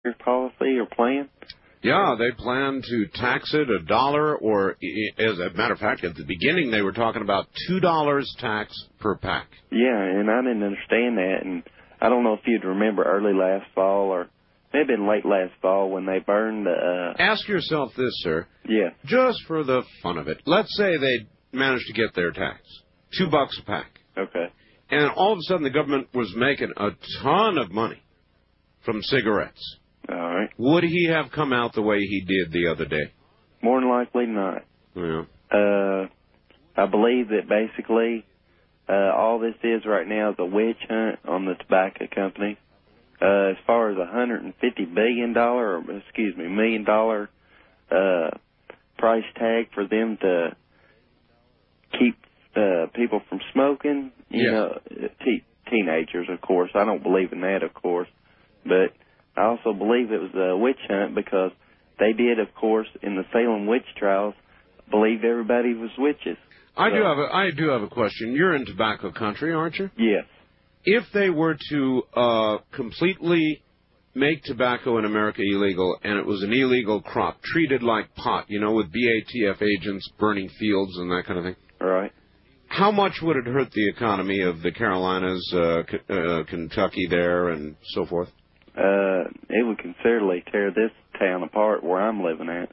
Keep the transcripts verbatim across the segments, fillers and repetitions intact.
policy or plan? Yeah, they plan to tax it a dollar, or as a matter of fact, at the beginning they were talking about two dollars tax per pack. Yeah, and I didn't understand that, and I don't know if you'd remember early last fall or maybe in late last fall when they burned the... Uh... Ask yourself this, sir. Yeah. Just for the fun of it. Let's say they managed to get their tax. Two bucks a pack. Okay. And all of a sudden the government was making a ton of money from cigarettes. All right. Would he have come out the way he did the other day? More than likely not. Yeah. Uh, I believe that basically uh, all this is right now is a witch hunt on the tobacco company. Uh, as far as a one hundred fifty billion dollars, or excuse me, million dollar uh, price tag for them to keep uh, people from smoking, you yeah. know, te- teenagers, of course. I don't believe in that, of course. But I also believe it was a witch hunt because they did, of course, in the Salem witch trials, believe everybody was witches. I so, do have a I do have a question. You're in tobacco country, aren't you? Yes. If they were to uh, completely make tobacco in America illegal, and it was an illegal crop, treated like pot, you know, with B A T F agents burning fields and that kind of thing. Right. How much would it hurt the economy of the Carolinas, uh, K- uh, Kentucky there, and so forth? Uh, it would considerably tear this town apart where I'm living at.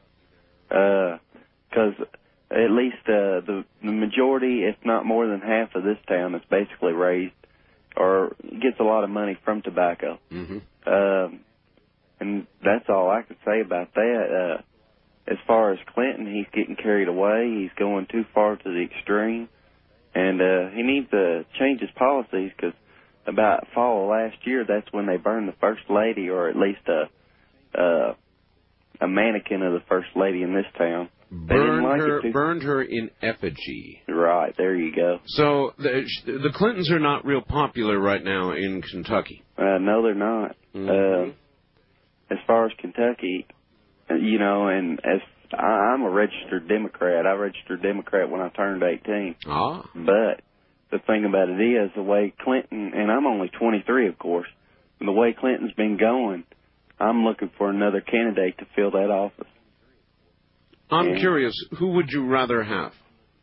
Because uh, at least uh, the, the majority, if not more than half of this town is basically raised or gets a lot of money from tobacco. Mm-hmm. Um, and that's all I can say about that. Uh, as far as Clinton, he's getting carried away. He's going too far to the extreme. And uh, he needs to change his policies because about fall of last year, that's when they burned the first lady, or at least a uh, a mannequin of the first lady in this town. Burned like her, too- burned her in effigy. Right, there you go. So the, the Clintons are not real popular right now in Kentucky. Uh, no, they're not. Mm-hmm. Uh, as far as Kentucky, you know, and as I, I'm a registered Democrat. I registered Democrat when I turned eighteen. Ah. But the thing about it is the way Clinton, and I'm only twenty-three, of course, and the way Clinton's been going, I'm looking for another candidate to fill that office. I'm and, curious, who would you rather have?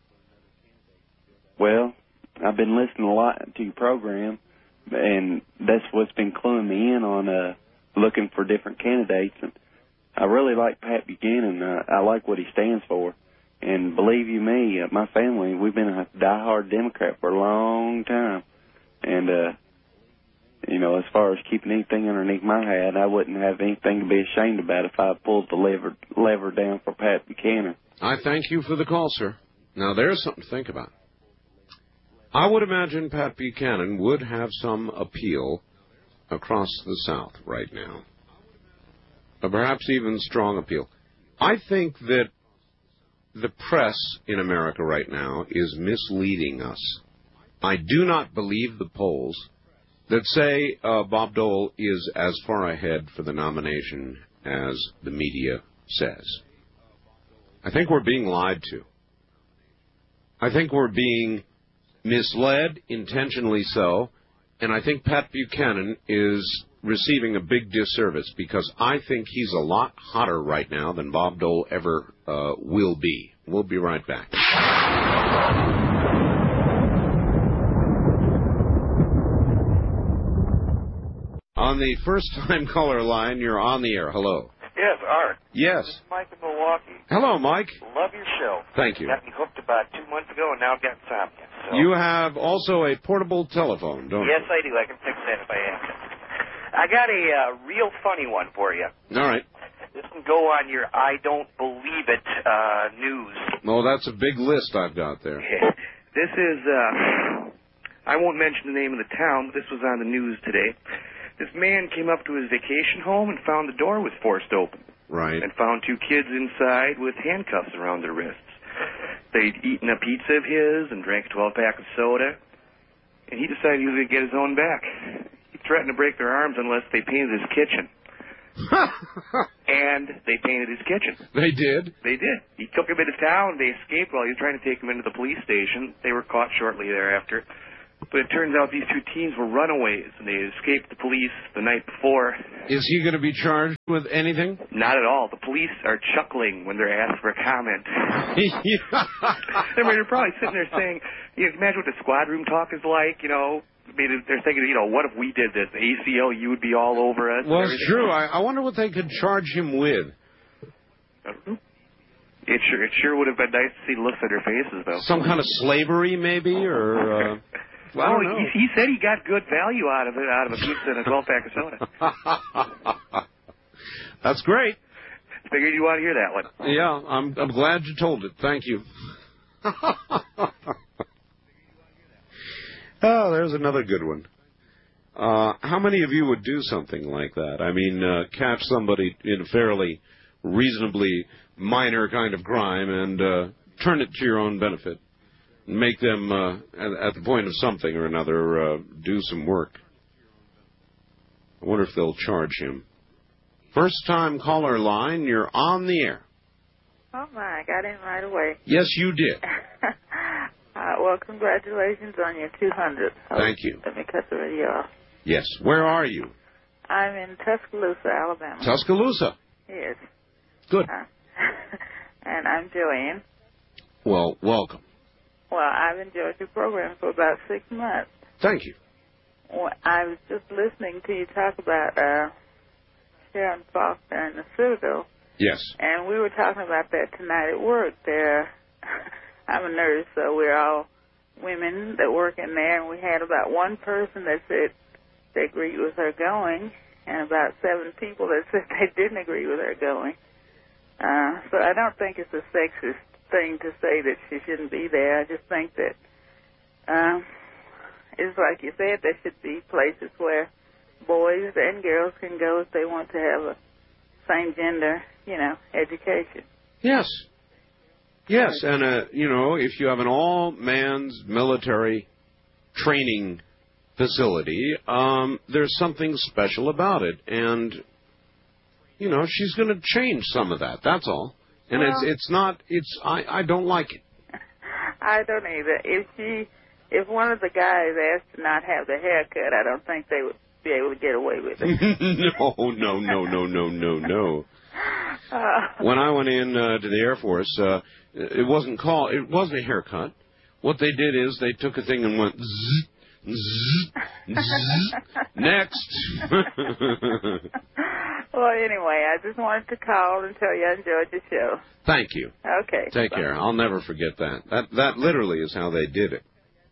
Well, I've been listening a lot to your program, and that's what's been cluing me in on uh, looking for different candidates. And I really like Pat Buchanan. Uh, I like what he stands for. And believe you me, uh, my family, we've been a diehard Democrat for a long time. And, uh, you know, as far as keeping anything underneath my hat, I wouldn't have anything to be ashamed about if I pulled the lever, lever down for Pat Buchanan. I thank you for the call, sir. Now, there's something to think about. I would imagine Pat Buchanan would have some appeal across the South right now. Or perhaps even strong appeal. I think that the press in America right now is misleading us. I do not believe the polls that say uh, Bob Dole is as far ahead for the nomination as the media says. I think we're being lied to. I think we're being misled, intentionally so, and I think Pat Buchanan is receiving a big disservice because I think he's a lot hotter right now than Bob Dole ever uh, will be. We'll be right back. On the first-time caller line, you're on the air. Hello. Yes, Art. Yes. This is Mike in Milwaukee. Hello, Mike. Love your show. Thank you. Got me hooked about two months ago, and now I've got insomnia. So. You have also a portable telephone, don't Yes, I do. I can fix that if I have to. I got a uh, real funny one for you. you? All right. This can go on your I don't believe it uh, news. Well, that's a big list I've got there. This is, uh, I won't mention the name of the town, but this was on the news today. This man came up to his vacation home and found the door was forced open. Right. And found two kids inside with handcuffs around their wrists. They'd eaten a pizza of his and drank a twelve-pack of soda, and he decided he was going to get his own back. He threatened to break their arms unless they painted his kitchen. And they painted his kitchen. They did? They did. He took him into town. They escaped while he was trying to take him into the police station. They were caught shortly thereafter. But it turns out these two teens were runaways, and they escaped the police the night before. Is he going to be charged with anything? Not at all. The police are chuckling when they're asked for a comment. I mean, they're probably sitting there saying, you know, imagine what the squad room talk is like, you know. I mean, they're thinking, you know, what if we did this? The A C L U would be all over us. Well, it's true. I, I wonder what they could charge him with. I don't know. It sure, it sure would have been nice to see the looks on their faces, though. Some kind of slavery, maybe, or... Uh... Well, I don't know. He, he said he got good value out of it, out of a pizza and a twelve-pack of soda. That's great. Figured you want to hear that one. Yeah, I'm, I'm glad you told it. Thank you. Oh, there's another good one. Uh, how many of you would do something like that? I mean, uh, catch somebody in a fairly reasonably minor kind of crime and uh, turn it to your own benefit. Make them, uh, at, at the point of something or another, uh, do some work. I wonder if they'll charge him. First-time caller line, you're on the air. Oh, my, I got in right away. Yes, you did. uh, well, congratulations on your two hundredth. Oh, thank you. Let me cut the radio off. Yes. Where are you? I'm in Tuscaloosa, Alabama. Tuscaloosa? Yes. Good. Uh, and I'm Joanne. Well, welcome. Well, I've enjoyed your program for about six months. Thank you. Well, I was just listening to you talk about uh, Sharon Faulkner and the Citadel. Yes. And we were talking about that tonight at work. There, I'm a nurse, so we're all women that work in there, and we had about one person that said they agreed with her going, and about seven people that said they didn't agree with her going. Uh, so I don't think it's a sexist thing to say that she shouldn't be there. I just think that um, it's like you said, there should be places where boys and girls can go if they want to have a same gender, you know, education. Yes. Yes, and, uh, you know, if you have an all-man's military training facility, um, there's something special about it. And, you know, she's going to change some of that, that's all. And well, it's it's not, it's, I, I don't like it. I don't either. If she, if one of the guys asked to not have the haircut, I don't think they would be able to get away with it. no, no, no, no, no, no, no. Uh, when I went in uh, to the Air Force, uh, it wasn't called, it wasn't a haircut. What they did is they took a thing and went zzz, zzz, zzz, next. Well, anyway, I just wanted to call and tell you I enjoyed the show. Thank you. Okay. Take bye. care. I'll never forget that. That that literally is how they did it.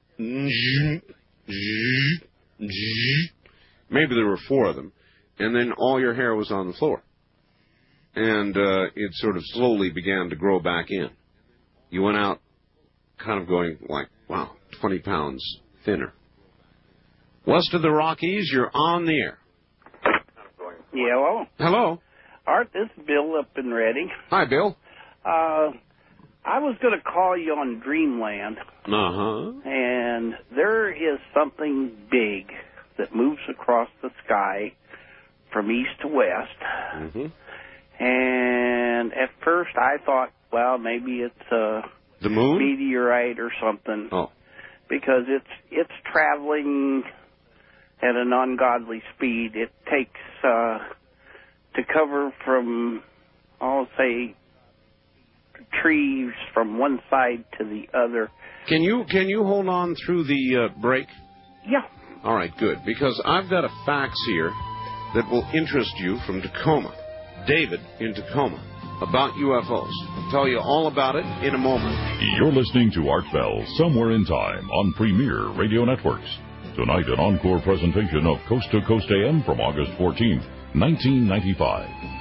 Maybe there were four of them, and then all your hair was on the floor. And uh, it sort of slowly began to grow back in. You went out kind of going like, wow, twenty pounds thinner. West of the Rockies, you're on the air. Yeah, hello. Hello. Art, this is Bill up in Reading. Hi, Bill. Uh, I was going to call you on Dreamland. Uh-huh. And there is something big that moves across the sky from east to west. Mm-hmm. And at first I thought, well, maybe it's a the moon? meteorite or something. Oh. Because it's it's traveling at an ungodly speed. It takes uh, to cover from, I'll say, trees from one side to the other. Can you can you hold on through the uh, break? Yeah. All right, good. Because I've got a fax here that will interest you from Tacoma. David in Tacoma about U F Os. I'll tell you all about it in a moment. You're listening to Art Bell, Somewhere in Time on Premier Radio Networks. Tonight, an encore presentation of Coast to Coast A M from August fourteenth, nineteen ninety-five.